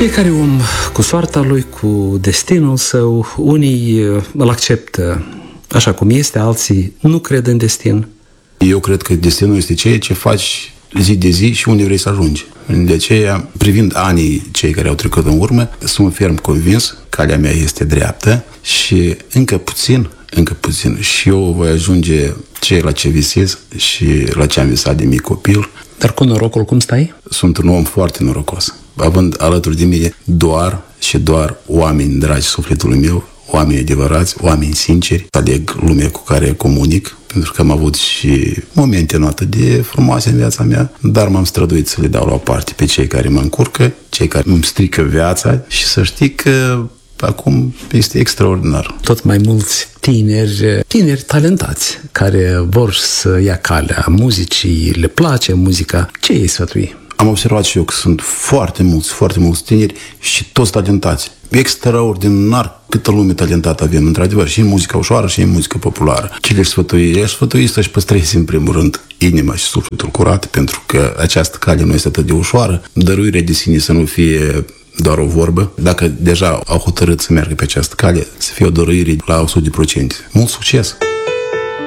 Fiecare om cu soarta lui, cu destinul său, unii îl acceptă așa cum este, alții nu cred în destin. Eu cred că destinul este ceea ce faci zi de zi și unde vrei să ajungi. De aceea, privind anii cei care au trecut în urmă, sunt ferm convins că calea mea este dreaptă și încă puțin și eu voi ajunge la ce visez și la ce am visat de mic copil. Dar cu norocul cum stai? Sunt un om foarte norocos, având alături de mine doar oameni dragi sufletului meu, oameni adevărați, oameni sinceri. Aleg lumea cu care comunic, pentru că am avut și momente nu atât de frumoase în viața mea, dar m-am străduit să le dau la o parte pe cei care mă încurcă, cei care îmi strică viața și să știi că acum este extraordinar. Tot mai mulți tineri talentați, care vor să ia calea muzicii, le place muzica. Ce îi sfătui? Am observat și eu că sunt foarte mulți tineri și toți talentați. Extraordinar câtă lume talentată avem, într-adevăr, și în muzica ușoară și în muzica populară. Ce le-aș sfătui să-și păstreze în primul rând inima și sufletul curat, pentru că această cale nu este atât de ușoară. Dăruirea de sine să nu fie doar o vorbă. Dacă deja au hotărât să meargă pe această cale, să fie o dăruire la 100%. Mult succes!